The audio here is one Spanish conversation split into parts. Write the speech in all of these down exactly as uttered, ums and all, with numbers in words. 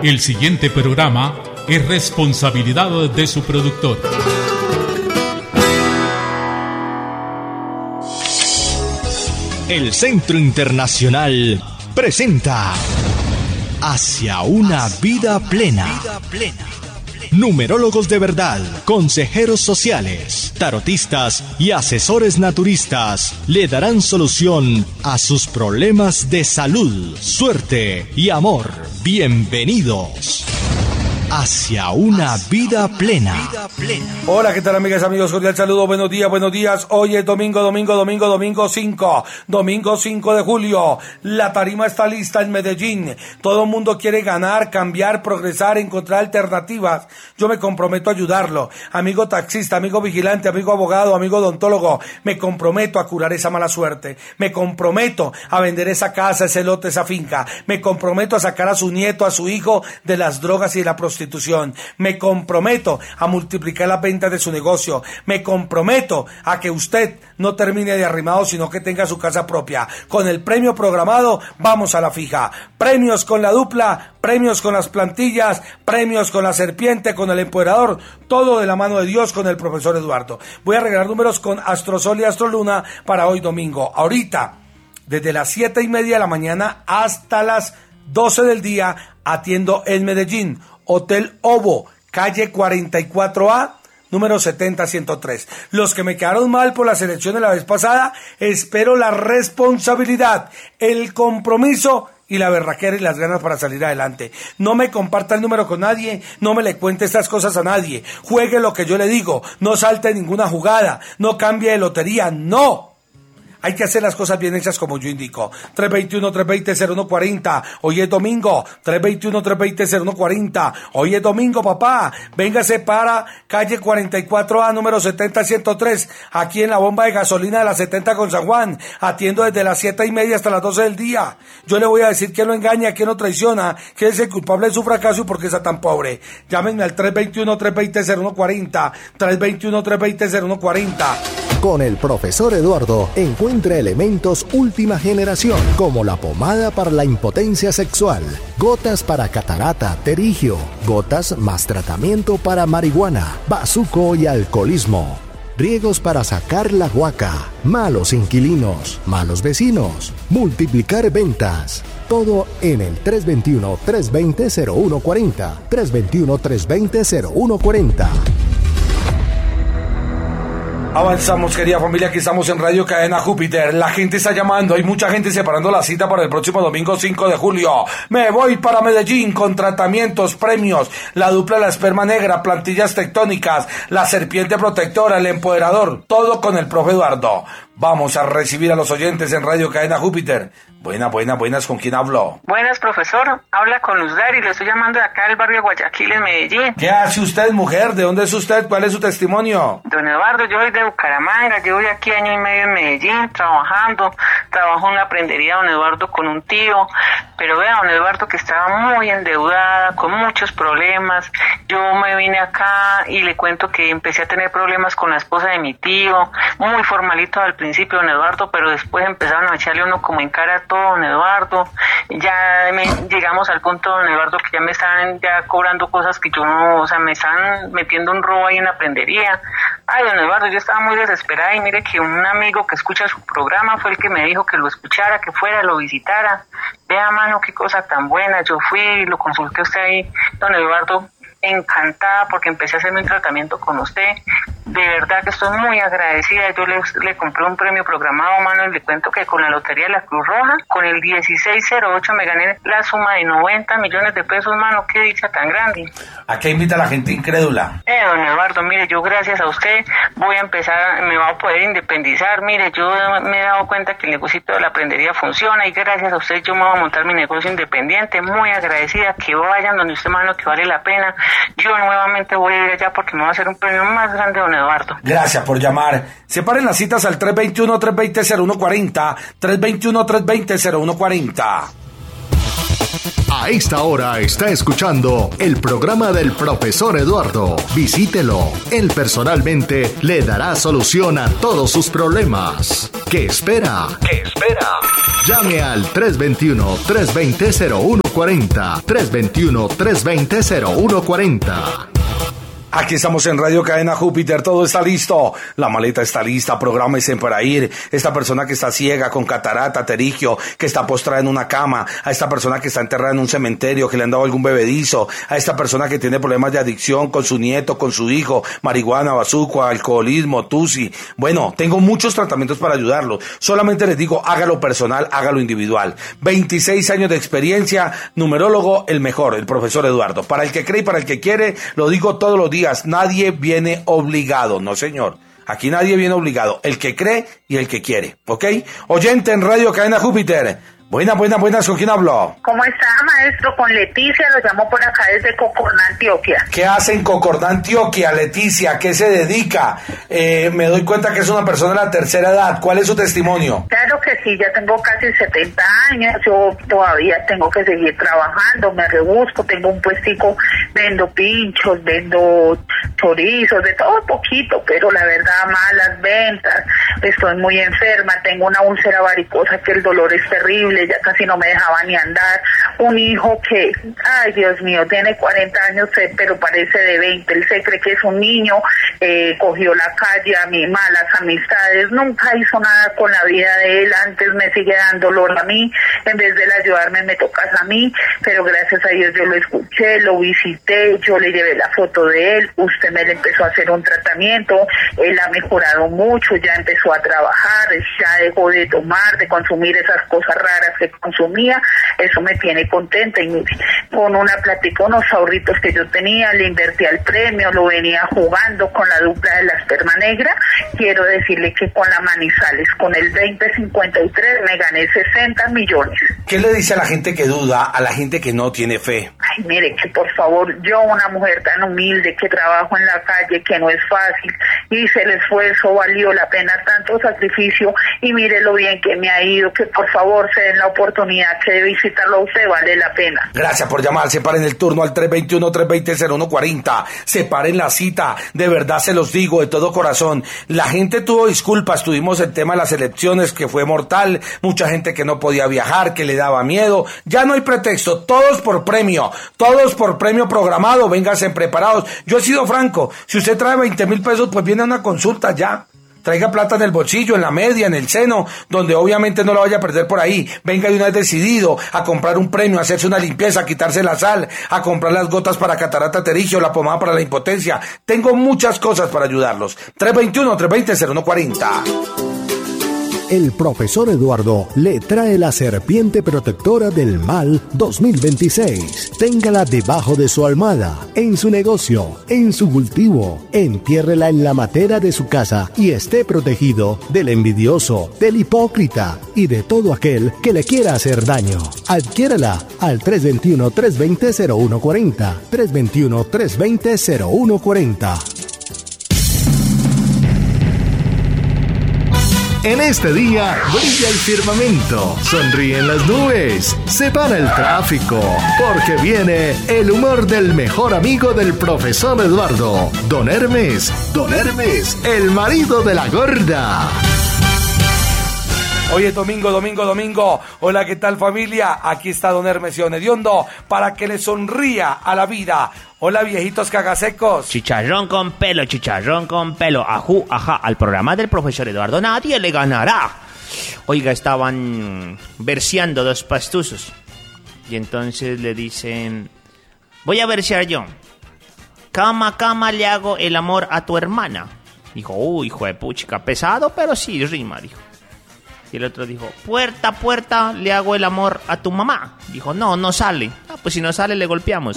El siguiente programa es responsabilidad de su productor. El Centro Internacional presenta Hacia una vida plena. Numerólogos de verdad, consejeros sociales, tarotistas y asesores naturistas le darán solución a sus problemas de salud, suerte y amor. Bienvenidos hacia una vida plena. Hola, ¿qué tal, amigas y amigos? Cordial saludo, buenos días, buenos días. Hoy es domingo, domingo, domingo, domingo cinco. Domingo cinco de julio. La tarima está lista en Medellín. Todo el mundo quiere ganar, cambiar, progresar, encontrar alternativas. Yo me comprometo a ayudarlo. Amigo taxista, amigo vigilante, amigo abogado, amigo odontólogo. Me comprometo a curar esa mala suerte. Me comprometo a vender esa casa, ese lote, esa finca. Me comprometo a sacar a su nieto, a su hijo de las drogas y de la prostitución. Me comprometo a multiplicar las ventas de su negocio. Me comprometo a que usted no termine de arrimado, sino que tenga su casa propia. Con el premio programado, vamos a la fija. Premios con la dupla, premios con las plantillas, premios con la serpiente, con el empoderador. Todo de la mano de Dios con el profesor Eduardo. Voy a regalar números con Astrosol y Astroluna para hoy domingo. Ahorita, desde las siete y media de la mañana hasta las doce del día, atiendo en Medellín. Hotel Ovo, calle cuarenta y cuatro A, número setenta ciento tres. Los que me quedaron mal por la selección de la vez pasada, espero la responsabilidad, el compromiso y la berraquera y las ganas para salir adelante. No me comparta el número con nadie, no me le cuente estas cosas a nadie. Juegue lo que yo le digo, no salte ninguna jugada, no cambie de lotería, no. Hay que hacer las cosas bien hechas como yo indico. tres dos uno, tres dos cero, cero uno cuatro cero. Hoy es domingo. tres dos uno, tres dos cero, cero uno cuatro cero. Hoy es domingo, papá. Véngase para calle cuarenta y cuatro A, número setenta ciento tres. Aquí en la bomba de gasolina de la setenta con San Juan. Atiendo desde las siete y media hasta las doce del día. Yo le voy a decir quién lo engaña, quién lo traiciona, quién es el culpable de su fracaso y por qué está tan pobre. Llámenme al tres dos uno, tres dos cero, cero uno cuatro cero. tres dos uno, tres dos cero, cero uno cuatro cero. Con el profesor Eduardo encuentra elementos última generación como la pomada para la impotencia sexual, gotas para catarata, terigio, gotas más tratamiento para marihuana, bazuco y alcoholismo, riegos para sacar la guaca, malos inquilinos, malos vecinos, multiplicar ventas. Todo en el tres dos uno, tres dos cero, cero uno cuatro cero, tres dos uno, tres dos cero, cero uno cuatro cero. Avanzamos, querida familia, aquí estamos en Radio Cadena Júpiter. La gente está llamando, hay mucha gente separando la cita para el próximo domingo cinco de julio. Me voy para Medellín con tratamientos, premios, la dupla de la esperma negra, plantillas tectónicas, la serpiente protectora, el empoderador, todo con el profe Eduardo. Vamos a recibir a los oyentes en Radio Cadena Júpiter. Buenas, buenas, buenas, ¿con quién hablo? Buenas, profesor. Habla con Luz Dari, le estoy llamando de acá del barrio Guayaquil, en Medellín. ¿Qué hace usted, mujer? ¿De dónde es usted? ¿Cuál es su testimonio? Don Eduardo, yo soy de Bucaramanga, llevo ya aquí año y medio en Medellín trabajando. Trabajo en la prendería, don Eduardo, con un tío. Pero vea, don Eduardo, que estaba muy endeudada, con muchos problemas. Yo me vine acá y le cuento que empecé a tener problemas con la esposa de mi tío, muy formalito al principio, don Eduardo, pero después empezaron a echarle uno como en cara a todo, don Eduardo. Ya me, llegamos al punto, don Eduardo, que ya me están ya cobrando cosas que yo no, o sea, me están metiendo un robo ahí en la prendería. Ay, don Eduardo, yo estaba muy desesperada y mire que un amigo que escucha su programa fue el que me dijo que lo escuchara, que fuera, lo visitara. Vea, mano, qué cosa tan buena. Yo fui, lo consulté a usted ahí, don Eduardo, encantada porque empecé a hacerme un tratamiento con usted. De verdad que estoy muy agradecida. Yo le, le compré un premio programado, mano, y le cuento que con la Lotería de la Cruz Roja, con el dieciséis cero ocho me gané la suma de noventa millones de pesos, mano. Qué dicha tan grande. ¿A qué invita a la gente incrédula? Eh, don Eduardo, mire, yo gracias a usted voy a empezar, me voy a poder independizar. Mire, yo me he dado cuenta que el negocio de la prendería funciona y gracias a usted yo me voy a montar mi negocio independiente. Muy agradecida, que vayan donde usted, mano, que vale la pena. Yo nuevamente voy a ir allá porque me va a hacer un premio más grande, don Eduardo. Gracias por llamar. Separen las citas al tres dos uno, tres dos cero, cero uno cuatro cero, tres dos uno, tres dos cero, cero uno cuatro cero. A esta hora está escuchando el programa del profesor Eduardo. Visítelo. Él personalmente le dará solución a todos sus problemas. ¿Qué espera? ¿Qué espera? Llame al tres dos uno, tres dos cero, cero uno cuarenta, tres dos uno, tres dos cero, cero uno cuarenta. Aquí estamos en Radio Cadena Júpiter, todo está listo, la maleta está lista, prográmese para ir. Esta persona que está ciega, con catarata, terigio, que está postrada en una cama, a esta persona que está enterrada en un cementerio, que le han dado algún bebedizo, a esta persona que tiene problemas de adicción con su nieto, con su hijo, marihuana, bazuco, alcoholismo, tusi. Bueno, tengo muchos tratamientos para ayudarlos. Solamente les digo, hágalo personal, hágalo individual. veintiséis años de experiencia, numerólogo, el mejor, el profesor Eduardo. Para el que cree y para el que quiere, lo digo todos los días. Nadie viene obligado, no señor. Aquí nadie viene obligado. El que cree y el que quiere, ¿ok? Oyente en Radio Cadena Júpiter. Buenas, buenas, buenas, ¿con quién hablo? ¿Cómo está, maestro? Con Leticia, lo llamo por acá desde Cocorná, Antioquia. ¿Qué hace en Cocorná, Antioquia, Leticia? ¿Qué se dedica? Eh, me doy cuenta que es una persona de la tercera edad. ¿Cuál es su testimonio? Claro que sí, ya tengo casi setenta años, yo todavía tengo que seguir trabajando, me rebusco, tengo un puestico, vendo pinchos, vendo chorizos, de todo poquito, pero la verdad, malas ventas, estoy muy enferma, tengo una úlcera varicosa que el dolor es terrible, ya casi no me dejaba ni andar, un hijo que, ay Dios mío, tiene cuarenta años, pero parece de veinte, él se cree que es un niño, eh, cogió la calle, a mí, malas amistades, nunca hizo nada con la vida de él, antes me sigue dando dolor a mí, en vez de ayudarme me tocas a mí, pero gracias a Dios yo lo escuché, lo visité, yo le llevé la foto de él, usted me le empezó a hacer un tratamiento, él ha mejorado mucho, ya empezó a trabajar, ya dejó de tomar, de consumir esas cosas raras que consumía, eso me tiene contenta y mire, con una platica, unos ahorritos que yo tenía, le invertí al premio, lo venía jugando con la dupla de la esperma negra, quiero decirle que con la Manizales, con el veinte cincuenta y tres me gané sesenta millones. ¿Qué le dice a la gente que duda, a la gente que no tiene fe? Ay, mire, que por favor, yo una mujer tan humilde, que trabajo en la calle, que no es fácil, hice el esfuerzo, valió la pena tanto sacrificio, y mire lo bien que me ha ido, que por favor se den la oportunidad que de visitarlo a usted, vale la pena. Gracias por llamar, separen el turno al tres dos uno, tres dos cero, cero uno cuarenta, separen la cita, de verdad se los digo de todo corazón, la gente tuvo disculpas, tuvimos el tema de las elecciones que fue mortal, mucha gente que no podía viajar, que le daba miedo, ya no hay pretexto, todos por premio, todos por premio programado, vénganse preparados, yo he sido franco, si usted trae veinte mil pesos, pues viene a una consulta ya. Traiga plata en el bolsillo, en la media, en el seno, donde obviamente no la vaya a perder por ahí. Venga de una vez decidido a comprar un premio, a hacerse una limpieza, a quitarse la sal, a comprar las gotas para catarata terigio, la pomada para la impotencia. Tengo muchas cosas para ayudarlos. tres dos uno, tres dos cero, cero uno cuarenta. El profesor Eduardo le trae la serpiente protectora del mal dos mil veintiséis. Téngala debajo de su almohada, en su negocio, en su cultivo. Entiérrela en la matera de su casa y esté protegido del envidioso, del hipócrita y de todo aquel que le quiera hacer daño. Adquiérala al tres dos uno, tres dos cero, cero uno cuarenta. tres dos uno, tres dos cero, cero uno cuarenta. En este día brilla el firmamento, sonríen las nubes, se para el tráfico, porque viene el humor del mejor amigo del profesor Eduardo, Don Hermes, Don Hermes, el marido de la gorda. Hoy es domingo, domingo, domingo. Hola, ¿qué tal familia? Aquí está Don Hermes Hediondo para que le sonría a la vida. Hola, viejitos cagasecos. Chicharrón con pelo, chicharrón con pelo. Ajú, ajá, al programa del profesor Eduardo nadie le ganará. Oiga, estaban verseando dos pastuzos. Y entonces le dicen, voy a versear yo. Cama, cama, le hago el amor a tu hermana. Dijo, uy, hijo de puchica, pesado, pero sí rima, dijo. Y el otro dijo, puerta, puerta, le hago el amor a tu mamá. Dijo, no, no sale. Ah, pues si no sale, le golpeamos.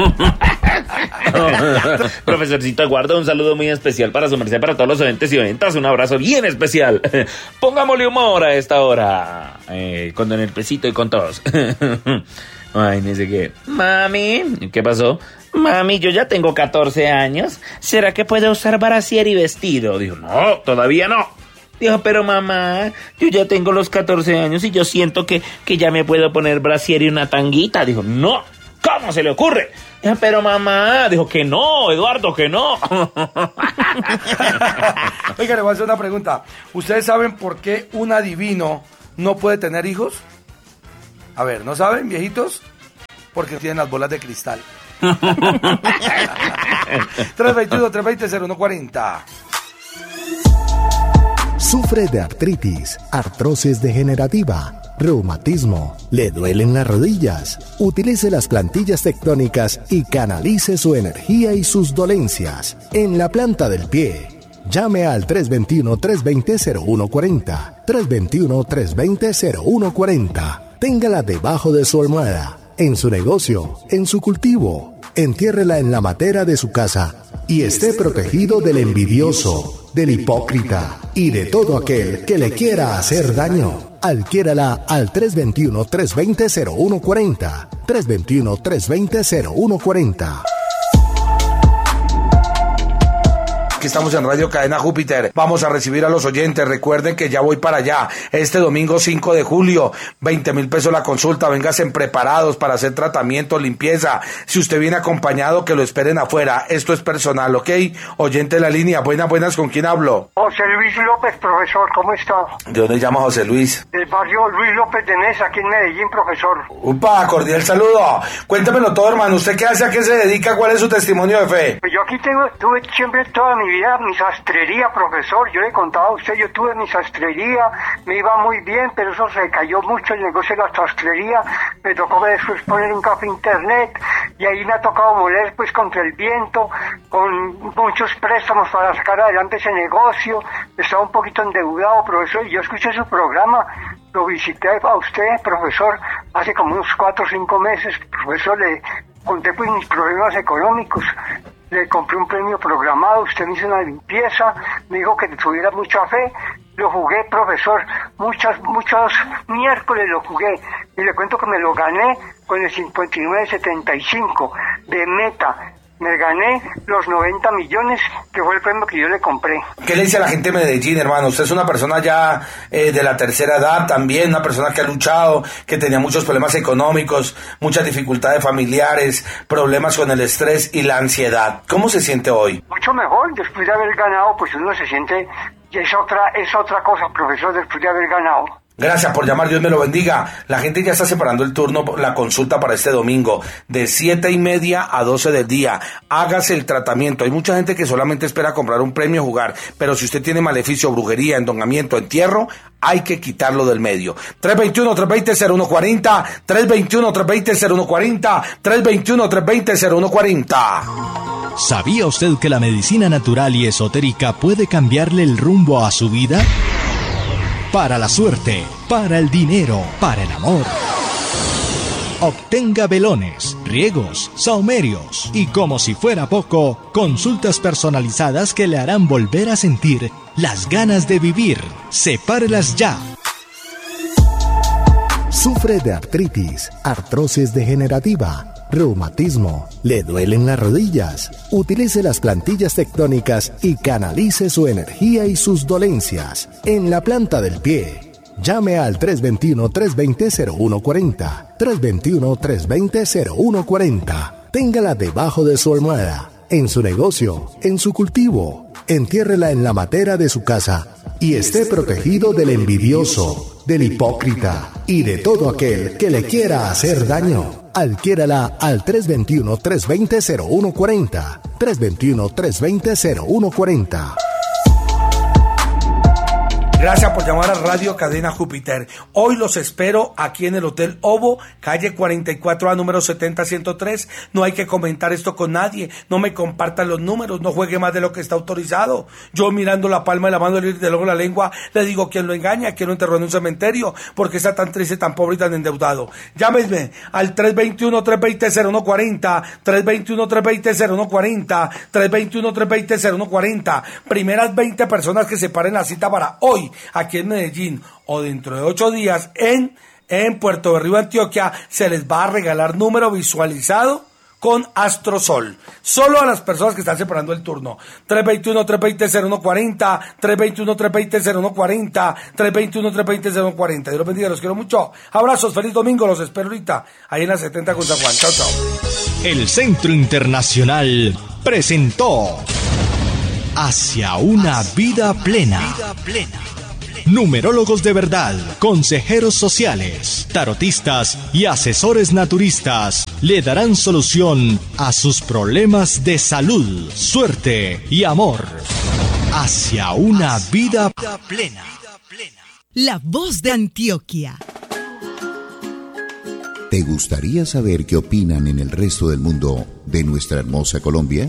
Profesorcito Eduardo, un saludo muy especial para su merced, para todos los oyentes y oyentas. Un abrazo bien especial. Pongámosle humor a esta hora. Eh, con Don Herpesito y con todos. Ay, no sé qué. Mami, ¿qué pasó? Mami, yo ya tengo catorce años. ¿Será que puedo usar brasier y vestido? Dijo, no, todavía no. Dijo, pero mamá, yo ya tengo los catorce años y yo siento que, que ya me puedo poner brasier y una tanguita. Dijo, no, ¿cómo se le ocurre? Dijo, pero mamá, dijo que no, Eduardo, que no. Oiga, le voy a hacer una pregunta. ¿Ustedes saben por qué un adivino no puede tener hijos? A ver, ¿no saben, viejitos? porque tienen las bolas de cristal. tres veintiuno, tres veinte, cero uno cuarenta. Sufre de artritis, artrosis degenerativa, reumatismo, le duelen las rodillas. Utilice las plantillas tectónicas y canalice su energía y sus dolencias en la planta del pie. Llame al tres veintiuno, tres veinte, cero uno cuarenta, tres veintiuno, tres veinte, cero uno cuarenta. Téngala debajo de su almohada, en su negocio, en su cultivo. Entiérrela en la matera de su casa y esté protegido del envidioso, del hipócrita y de todo aquel que le quiera hacer daño. Adquiérala al tres veintiuno, tres veinte, cero uno cuarenta, tres veintiuno, tres veinte, cero uno cuarenta. Aquí estamos en Radio Cadena Júpiter. Vamos a recibir a los oyentes. Recuerden que ya voy para allá. Este domingo cinco de julio, veinte mil pesos la consulta. Vénganse preparados para hacer tratamiento, limpieza. Si usted viene acompañado, que lo esperen afuera. Esto es personal, ¿ok? Oyente de la línea. Buenas, buenas. ¿Con quién hablo? José Luis López, profesor. ¿Cómo está? ¿De dónde llama José Luis? Del barrio Luis López de Nesa, aquí en Medellín, profesor. Upa, cordial saludo. Cuéntemelo todo, hermano. ¿Usted qué hace? ¿A qué se dedica? ¿Cuál es su testimonio de fe? Pues yo aquí tengo, tuve siempre toda mi vida mi sastrería, profesor. Yo le contaba a usted, yo tuve mi sastrería, me iba muy bien, pero eso se cayó mucho el negocio de la sastrería. Me tocó después poner un café internet y ahí me ha tocado moler pues contra el viento, con muchos préstamos para sacar adelante ese negocio. Estaba un poquito endeudado, profesor, y yo escuché su programa. Lo visité a usted, profesor, hace como unos cuatro o cinco meses. Profesor, le conté pues mis problemas económicos. Le compré un premio programado, usted me hizo una limpieza, me dijo que tuviera mucha fe, lo jugué, profesor, muchas, muchos miércoles lo jugué, y le cuento que me lo gané con el cincuenta y nueve setenta y cinco de Meta. Me gané los noventa millones, que fue el premio que yo le compré. ¿Qué le dice a la gente de Medellín, hermano? Usted es una persona ya eh, de la tercera edad también, una persona que ha luchado, que tenía muchos problemas económicos, muchas dificultades familiares, problemas con el estrés y la ansiedad. ¿Cómo se siente hoy? Mucho mejor, después de haber ganado, pues uno se siente, y es otra, es otra cosa, profesor, después de haber ganado. Gracias por llamar, Dios me lo bendiga. La gente ya está separando el turno, la consulta para este domingo, de siete y media a doce del día. Hágase el tratamiento. Hay mucha gente que solamente espera comprar un premio, jugar, pero si usted tiene maleficio, brujería, endongamiento, entierro, hay que quitarlo del medio. tres veintiuno, tres veinte, cero uno cuarenta, tres veintiuno, tres veinte, cero uno cuarenta, tres veintiuno, tres veinte, cero uno cuarenta. ¿Sabía usted que la medicina natural y esotérica puede cambiarle el rumbo a su vida? Para la suerte, para el dinero, para el amor. Obtenga velones, riegos, sahumerios y, como si fuera poco, consultas personalizadas que le harán volver a sentir las ganas de vivir. Sepárelas ya. Sufre de artritis, artrosis degenerativa, reumatismo, le duelen las rodillas. Utilice las plantillas tectónicas y canalice su energía y sus dolencias en la planta del pie. Llame al tres veintiuno, tres veinte, cero uno cuarenta, tres veintiuno, tres veinte, cero uno cuarenta. Téngala debajo de su almohada, en su negocio, en su cultivo. Entiérrela en la matera de su casa y esté protegido del envidioso, del hipócrita y de todo aquel que le quiera hacer daño. Adquiérala al tres veintiuno, tres veinte, cero uno cuarenta, tres veintiuno, tres veinte, cero uno cuarenta. Gracias por llamar a Radio Cadena Júpiter. Hoy los espero aquí en el Hotel Ovo, calle cuarenta y cuatro A, número setenta ciento tres. No hay que comentar esto con nadie. No me compartan los números. No juegue más de lo que está autorizado. Yo, mirando la palma de la mano, el de luego la lengua, le digo quién lo engaña, quién lo enterró en un cementerio, porque está tan triste, tan pobre y tan endeudado. Llámenme al tres veintiuno, tres veinte, cero uno cuarenta, tres veintiuno, tres veinte, cero uno cuarenta, tres veintiuno, tres veinte, cero uno cuarenta. Primeras veinte personas que separen la cita para hoy, aquí en Medellín, o dentro de ocho días en, en Puerto Berrío, Antioquia, se les va a regalar número visualizado con Astrosol. Solo a las personas que están separando el turno. tres veintiuno, tres veinte, cero uno cuarenta, tres veintiuno, tres veinte, cero uno cuarenta, tres veintiuno, tres veinte, cero uno cuarenta. Dios los bendiga, los quiero mucho. Abrazos, feliz domingo, los espero ahorita, ahí en la setenta con San Juan. Chao, chao. El Centro Internacional presentó Hacia una vida plena. Vida plena. numerólogos de verdad, consejeros sociales, tarotistas y asesores naturistas le darán solución a sus problemas de salud, suerte y amor hacia una vida plena. La voz de Antioquia. ¿Te gustaría saber qué opinan en el resto del mundo de nuestra hermosa Colombia?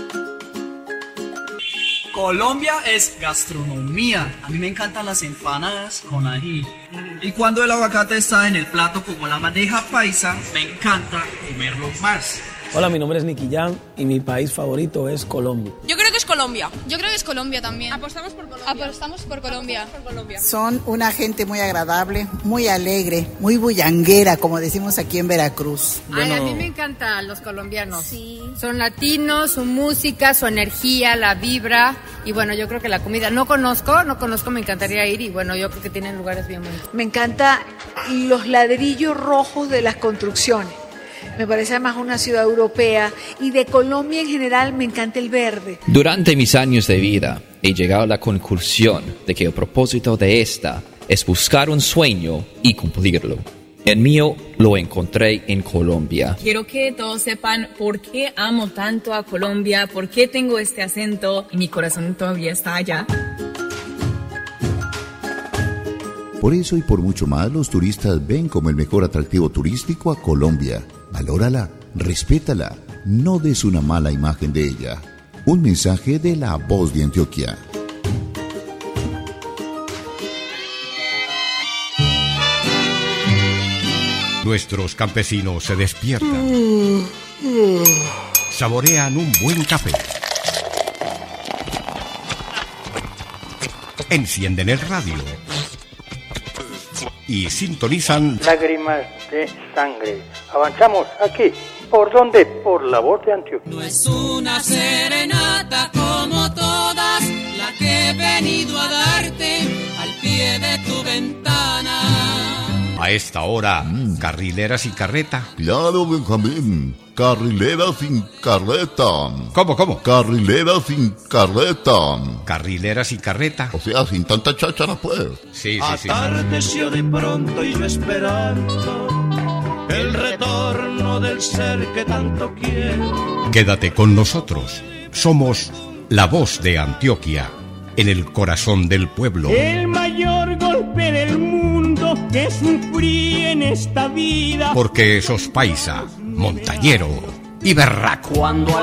Colombia es gastronomía. A mí me encantan las empanadas con ají. Y cuando el aguacate está en el plato como la bandeja paisa, me encanta comerlo más. Hola, mi nombre es Nicky Jam y mi país favorito es Colombia. Yo creo que es Colombia. Yo creo que es Colombia también. Apostamos por Colombia. Apostamos por Colombia. Por Colombia. Son una gente muy agradable, muy alegre, muy bullanguera, como decimos aquí en Veracruz. Ay, a mí me encantan los colombianos. Sí. Son latinos, su música, su energía, la vibra. Y bueno, yo creo que la comida. No conozco, no conozco, me encantaría ir. Y bueno, yo creo que tienen lugares bien bonitos. Me encanta los ladrillos rojos de las construcciones. Me parece además una ciudad europea, y de Colombia en general me encanta el verde. Durante mis años de vida he llegado a la conclusión de que el propósito de esta es buscar un sueño y cumplirlo. El mío lo encontré en Colombia. Quiero que todos sepan por qué amo tanto a Colombia, por qué tengo este acento y mi corazón todavía está allá. Por eso y por mucho más, los turistas ven como el mejor atractivo turístico a Colombia. Valórala, respétala, no des una mala imagen de ella. Un mensaje de La Voz de Antioquia. Nuestros campesinos se despiertan. Saborean un buen café. Encienden el radio. Y sintonizan Lágrimas de Sangre. Avanzamos aquí. ¿Por dónde? Por La Voz de Antioquia. No es una serenata como todas la que he venido a darte al pie de tu ventana. a esta hora, mm. carrileras y carreta. Claro, Benjamín. Carrileras sin carreta. ¿Cómo, cómo? Carrileras sin carreta. Carrileras y carreta. O sea, sin tanta cháchara, pues. Sí, sí, sí. Atardeció de pronto y yo esperando el retorno del ser que tanto quiero. Quédate con nosotros. Somos la voz de Antioquia, en el corazón del pueblo. El mayor golpe del mundo que sufrí en esta vida. Porque sos paisa, montañero y berraco. Cuando